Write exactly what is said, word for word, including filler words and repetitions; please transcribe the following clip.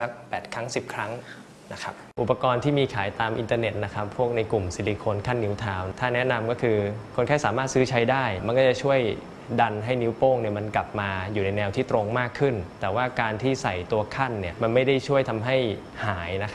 สักแปดครั้งสิบครั้งนะครับอุปกรณ์ที่มีขายตามอินเทอร์เน็ตนะครับพวกในกลุ่มซิลิโคนขั้นนิ้วเท้าถ้าแนะนำก็คือคนไข้สามารถซื้อใช้ได้มันก็จะช่วยดันให้นิ้วโป้งเนี่ยมันกลับมาอยู่ในแนวที่ตรงมากขึ้นแต่ว่าการที่ใส่ตัวขั้นเนี่ยมันไม่ได้ช่วยทำให้หายนะครับ